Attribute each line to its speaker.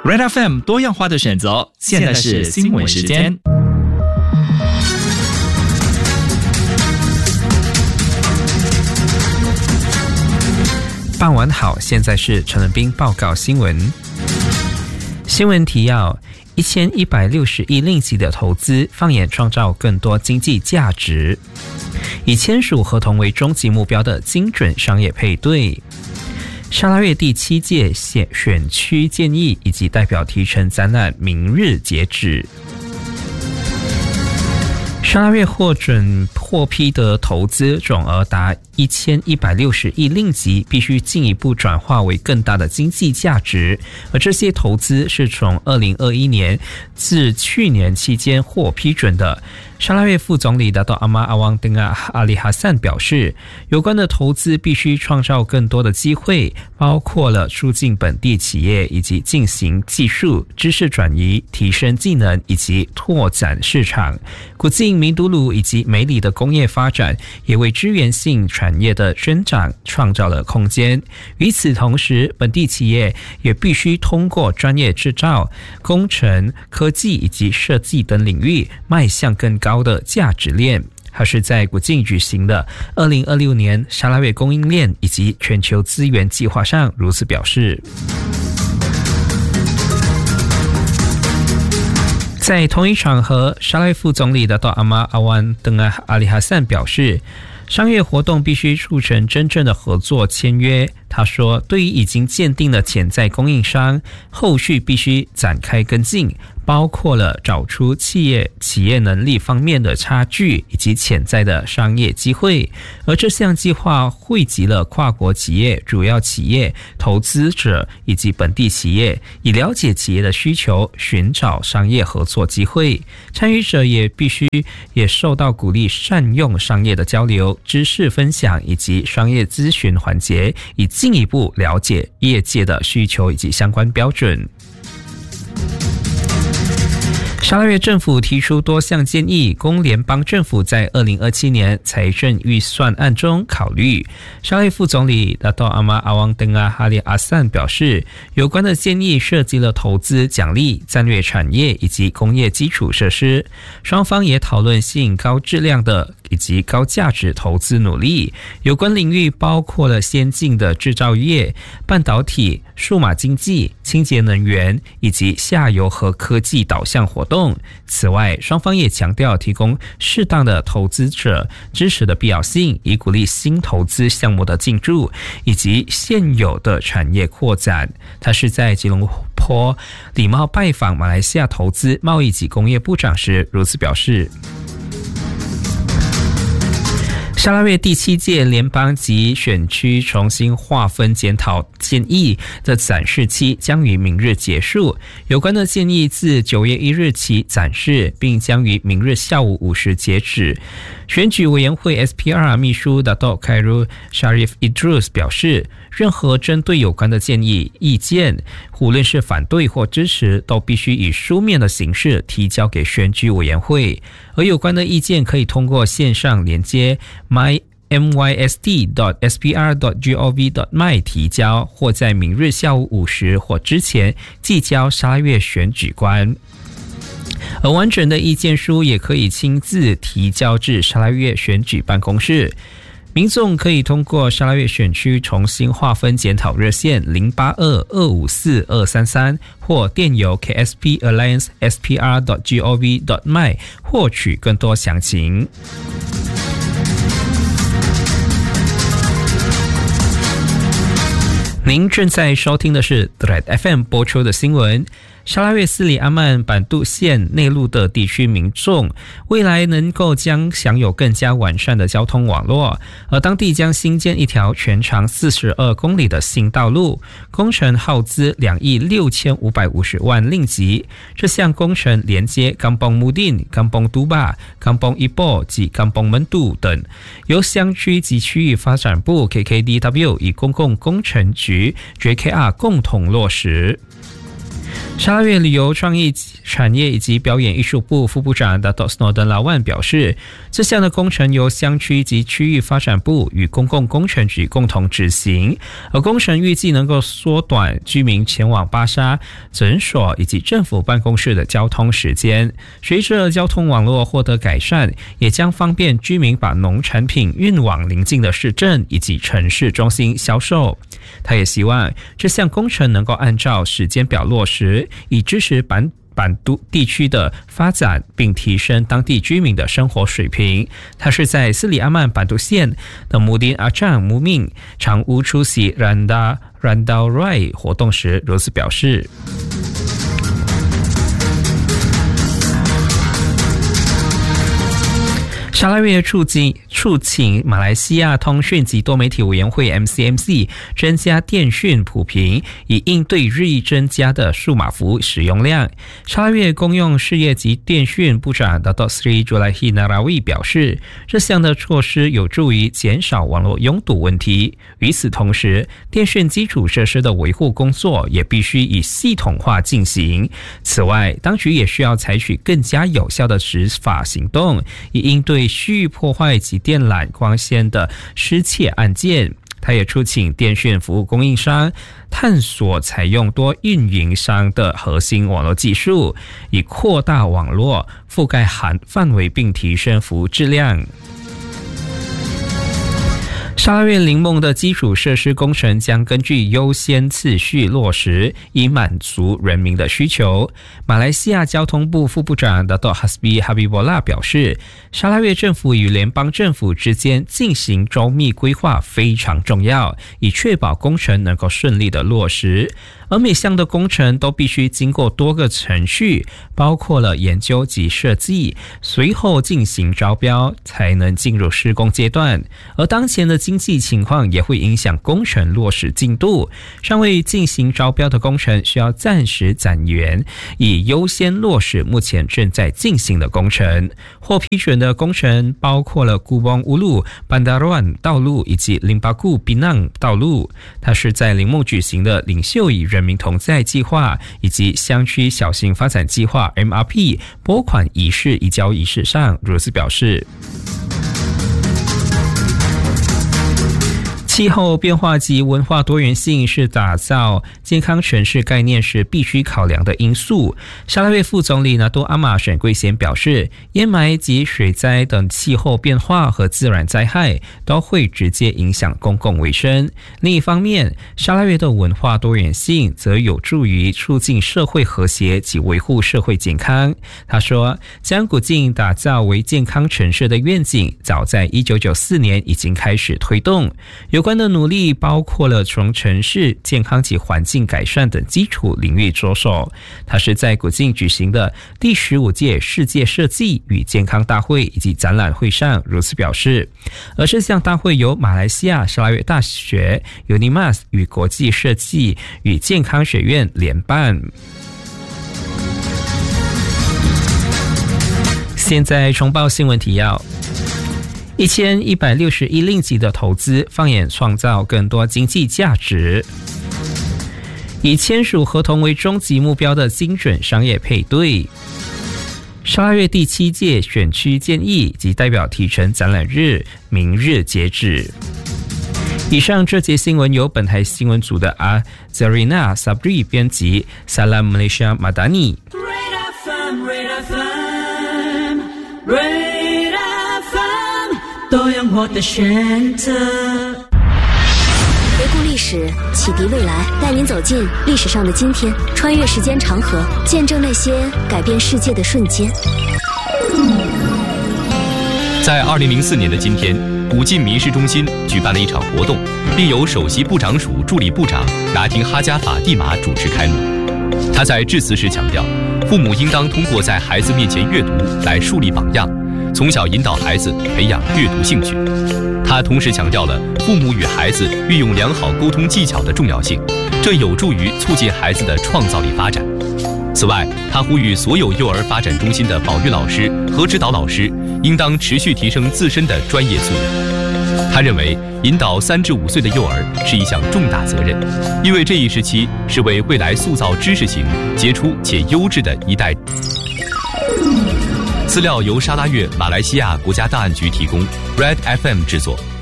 Speaker 1: Red FM 多样化的选择，现在是新闻时间。
Speaker 2: 傍晚好，现在是陈文彬报告新闻。新闻提要：1160亿令吉的投资，放眼创造更多经济价值。以签署合同为终极目标的精准商业配对。沙拉越第7届选区建议以及代表提成展览明日截止。沙拉越获批的投资总额达1160亿令吉，必须进一步转化为更大的经济价值，而这些投资是从2021年至去年期间获批准的。沙拉越副总理达多阿玛阿旺登阿里哈散表示，有关的投资必须创造更多的机会，包括了促进本地企业以及进行技术知识转移、提升技能以及拓展市场。古晋、明都鲁以及梅里的工业发展也为支援性产业的增长创造了空间。与此同时，本地企业也必须通过专业制造、工程、科技以及设计等领域迈向更高的价值链。他是在古晋举行的2026年沙拉越供应链以及全球资源计划上如此表示。在同一场合，沙拉越副总理达多阿玛阿万登阿里哈散表示，商业活动必须促成真正的合作签约。他说，对于已经鉴定的潜在供应商，后续必须展开跟进，包括了找出企业能力方面的差距以及潜在的商业机会。而这项计划汇集了跨国企业、主要企业、投资者以及本地企业，以了解企业的需求，寻找商业合作机会。参与者也必须受到鼓励，善用商业的交流、知识分享以及商业咨询环节，以进一步了解业界的需求以及相关标准。沙拉越政府提出多项建议，供联邦政府在2027年财政预算案中考虑。沙拉越副总理达多阿玛阿旺登哈里阿散表示，有关的建议涉及了投资奖励、战略产业以及工业基础设施。双方也讨论吸引高质量的以及高价值投资努力。有关领域包括了先进的制造业、半导体、数码经济、清洁能源以及下游和科技导向活动。此外，双方也强调提供适当的投资者支持的必要性，以鼓励新投资项目的进驻以及现有的产业扩展。他是在吉隆坡礼貌拜访马来西亚投资、贸易及工业部长时如此表示。沙拉越第7届联邦及选区重新划分检讨建议的展示期将于明日结束。有关的建议自9月1日起展示，并将于明日下午5时截止。选举委员会 SPR 秘书 Dato' Khairul Sharif Idrus 表示，任何针对有关的建议意见，无论是反对或支持，都必须以书面的形式提交给选举委员会。而有关的意见可以通过线上连接 mysd.spr.gov.my 提交，或在明日下午5时或之前寄交沙拉越选举官。而完整的意见书也可以亲自提交至沙拉越选举办公室。民众可以通过沙拉越选区重新划分检讨热线082-254-233或电邮 kspalliance@spr.gov.my 获取更多详情。您正在收听的是 Red FM 播出的新闻。沙拉越斯里阿曼板渡县内陆的地区民众未来能够将享有更加完善的交通网络，而当地将新建一条全长42公里的新道路，工程耗资2亿6550万令吉。这项工程连接Kampung Mudin、Kampung Tuba、Kampung Ipoh 及Kampung Mentu 等，由乡区及区域发展部 KKDW 与公共工程局 JKR 共同落实。 沙拉越旅游创意产业以及表演艺术部副部长 Dato Snowden Lawan 表示，这项的工程由乡区及区域发展部与公共工程局共同执行，而工程预计能够缩短居民前往巴沙、诊所以及政府办公室的交通时间。随着交通网络获得改善，也将方便居民把农产品运往邻近的市镇以及城市中心销售。他也希望这项工程能够按照时间表落实，以支持版都地区的发展，并提升当地居民的生活水平。他是在斯里阿曼版都县的穆丁阿trang穆命常务出席 Randa Rai 活动时如此表示。沙拉越促请马来西亚通讯及多媒体委员会 MCMC 增加电讯普频，以应对日益增加的数码服务使用量。沙拉越公用事业及电讯部长 Dato Sri Julaihi Narawi 表示，这项的措施有助于减少网络拥堵问题。与此同时，电讯基础设施的维护工作也必须以系统化进行。此外，当局也需要采取更加有效的执法行动，以应对蓄意破坏及电缆光纤的失窃案件。他也促请电讯服务供应商探索采用多运营商的核心网络技术，以扩大网络覆盖范围并提升服务质量。沙拉越林梦的基础设施工程将根据优先次序落实，以满足人民的需求。马来西亚交通部副部长 Dato Hasbi Habibullah 表示，沙拉越政府与联邦政府之间进行周密规划非常重要，以确保工程能够顺利的落实。而每项的工程都必须经过多个程序，包括了研究及设计，随后进行招标，才能进入施工阶段。而当前的经济情况也会影响工程落实进度，尚未进行招标的工程需要暂时暂缓，以优先落实目前正在进行的工程。获批准的工程包括了古邦乌路、班达软道路以及林巴固槟榔道路。它是在林梦举行的领袖与人民同在计划以及乡区小型发展计划 MRP 拨款仪式移交仪式上如此表示。气候变化及文化多元性是打造健康城市概念时必须考量的因素。沙拉越副总理拿督阿玛沈贵贤表示，淹霾及水灾等气候变化和自然灾害都会直接影响公共卫生。另一方面，沙拉越的文化多元性则有助于促进社会和谐及维护社会健康。他说，将古晋打造为健康城市的愿景早在1994年已经开始推动，有关的努力包括了从城市健康及环境改善等基础领域着手。他是在古晋举行的第15届世界设计与健康大会以及展览会上如此表示。而这项大会由马来西亚沙拉越大学 UNIMAS 与国际设计与健康学院联办。现在重报新闻提要。1161令吉的投资，放眼创造更多经济价值。以签署合同为终极目标的精准商业配对。沙拉越第7届选区建议及代表提成展览日明日截止。以上这节新闻由本台新闻组的阿 Zarina Sabri 编辑 Salam Malaysia Madani。
Speaker 3: 多样化的选择，
Speaker 4: 回顾历史，启迪未来，带您走进历史上的今天，穿越时间长河，见证那些改变世界的瞬间。
Speaker 5: 在2004年的今天，古晋民事中心举办了一场活动，并由首席部长署助理部长拿丁哈加法蒂玛主持开幕。他在致辞时强调，父母应当通过在孩子面前阅读来树立榜样，从小引导孩子培养阅读兴趣。他同时强调了父母与孩子运用良好沟通技巧的重要性，这有助于促进孩子的创造力发展。此外，他呼吁所有幼儿发展中心的保育老师和指导老师应当持续提升自身的专业素养。 他认为，引导3至5岁的幼儿是一项重大责任，因为这一时期是为未来塑造知识型、杰出且优质的一代。资料由沙拉越马来西亚国家档案局提供 ，Red FM 制作。